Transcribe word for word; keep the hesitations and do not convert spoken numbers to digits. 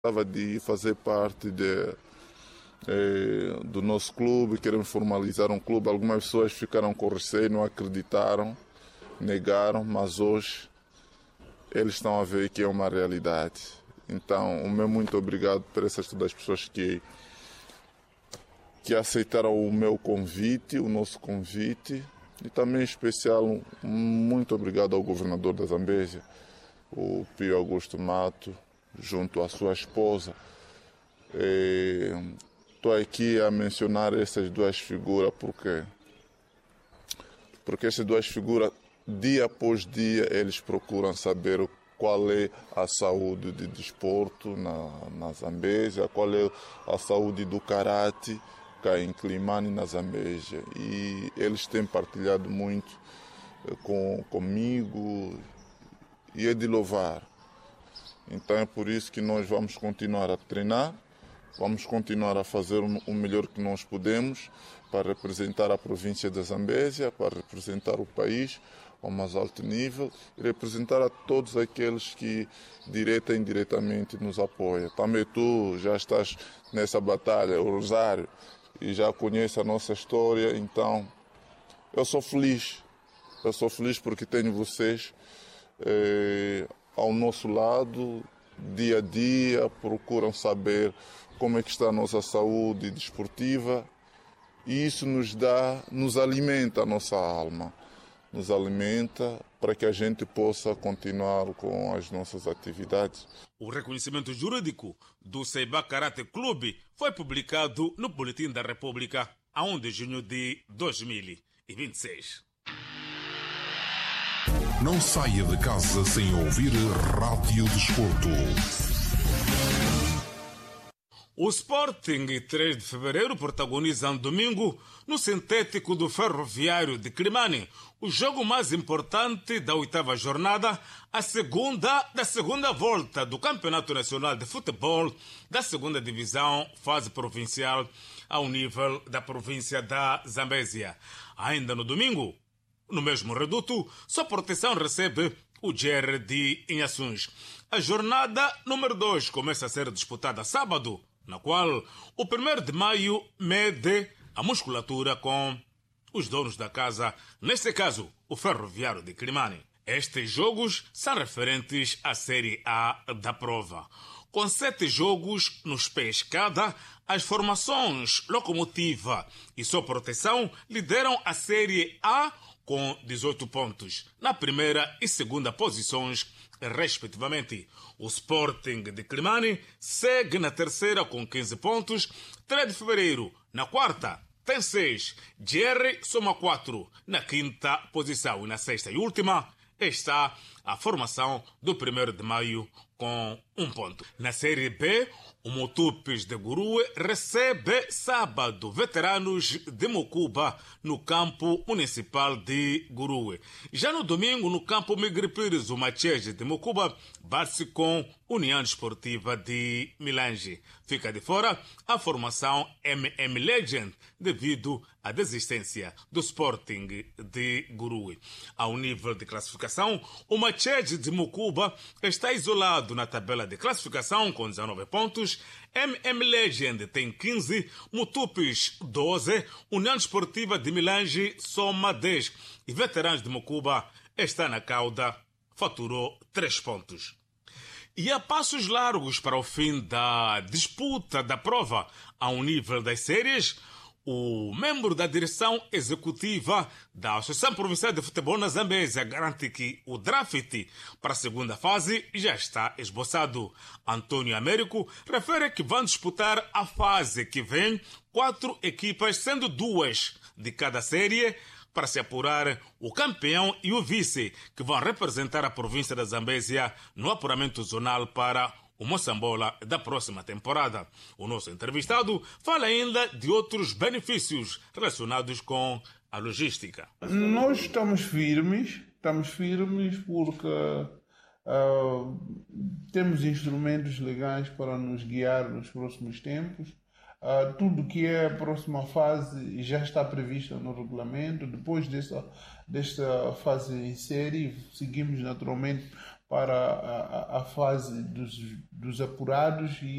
Estava de fazer parte de, eh, do nosso clube, queremos formalizar um clube. Algumas pessoas ficaram com receio, não acreditaram, negaram, mas hoje eles estão a ver que é uma realidade. Então, o meu muito obrigado por essas todas as pessoas que, que aceitaram o meu convite, o nosso convite. E também, em especial, muito obrigado ao governador da Zambésia, o Pio Augusto Mato, junto à sua esposa. Estou aqui a mencionar essas duas figuras porque, porque essas duas figuras, dia após dia, eles procuram saber qual é a saúde do desporto na, na Zambésia, qual é a saúde do karate cá em Climane, na Zambésia. E eles têm partilhado muito com, comigo e é de louvar. Então é por isso que nós vamos continuar a treinar, vamos continuar a fazer o melhor que nós podemos para representar a província da Zambésia, para representar o país ao mais alto nível e representar a todos aqueles que direta e indiretamente nos apoiam. Também tu já estás nessa batalha, o Rosário, e já conhece a nossa história, então eu sou feliz. Eu sou feliz porque tenho vocês eh, ao nosso lado, dia a dia, procuram saber como é que está a nossa saúde desportiva e isso nos dá, nos alimenta a nossa alma, nos alimenta para que a gente possa continuar com as nossas atividades. O reconhecimento jurídico do Ceiba Karate Clube foi publicado no Boletim da República a primeiro de junho de dois mil e vinte e seis. Não saia de casa sem ouvir Rádio Desporto. O Sporting, três de fevereiro, protagoniza um domingo no sintético do Ferroviário de Climane, o jogo mais importante da oitava jornada, a segunda da segunda volta do Campeonato Nacional de Futebol da segunda divisão, fase provincial, ao nível da província da Zambésia. Ainda no domingo, no mesmo reduto, sua proteção recebe o G R de Inhações. A jornada número dois começa a ser disputada sábado, na qual o primeiro de maio mede a musculatura com os donos da casa, neste caso, o Ferroviário de Climane. Estes jogos são referentes à Série A da prova. Com sete jogos nos pés cada, as formações Locomotiva e Sua Proteção lideram a Série A com dezoito pontos, na primeira e segunda posições, respectivamente. O Sporting de Climane segue na terceira com quinze pontos, três de fevereiro na quarta tem seis, G R soma quatro na quinta posição e na sexta e última está a formação do primeiro de maio com um ponto. Na Série B, o Motupes de Gurue recebe sábado Veteranos de Mocuba no campo municipal de Gurue. Já no domingo, no campo Miguel Pires, o Machege de Mocuba bate-se com União Desportiva de Milange. Fica de fora a formação M M Legend devido à desistência do Sporting de Gurue. Ao nível de classificação, o Machege de Mocuba está isolado na tabela de classificação com dezenove pontos, M M Legend tem quinze, Mutupes doze, União Desportiva de Milange soma dez e Veteranos de Mocuba está na cauda, faturou três pontos. E a passos largos para o fim da disputa da prova ao nível das séries, o membro da direção executiva da Associação Provincial de Futebol na Zambésia garante que o draft para a segunda fase já está esboçado. Antônio Américo refere que vão disputar a fase que vem quatro equipas, sendo duas de cada série, para se apurar o campeão e o vice, que vão representar a província da Zambésia no apuramento zonal para o Moçambola da próxima temporada. O nosso entrevistado fala ainda de outros benefícios relacionados com a logística. Nós estamos firmes, estamos firmes porque uh, temos instrumentos legais para nos guiar nos próximos tempos. Uh, tudo que é a próxima fase já está previsto no regulamento. Depois dessa, desta fase em série, seguimos naturalmente para a, a, a fase dos, dos apurados e